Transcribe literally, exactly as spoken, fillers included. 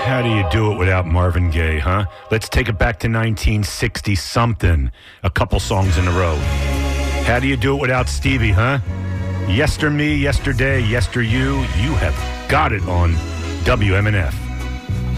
How do you do it without Marvin Gaye, huh? Let's take it back to nineteen sixty-something. A couple songs in a row. How do you do it without Stevie, huh? Yester me, yesterday, yester you. You have got it on W M N F.